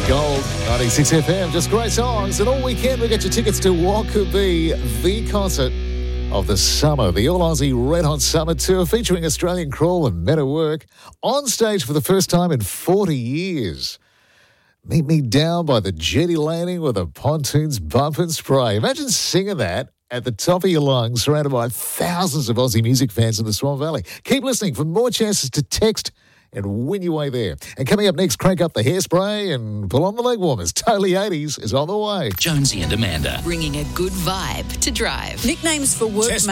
Gold, 96 FM, just great songs. And all weekend we get your tickets to what could be the concert of the summer, the All Aussie Red Hot Summer Tour featuring Australian Crawl and Men at Work on stage for the first time in 40 years. Meet me down by the jetty landing with a pontoons bump and spray. Imagine singing that at the top of your lungs, surrounded by thousands of Aussie music fans in the Swan Valley. Keep listening for more chances to text and win your way there. And coming up next, crank up the hairspray and pull on the leg warmers. Totally 80s is on the way. Jonesy and Amanda. Bringing a good vibe to drive. Nicknames for work.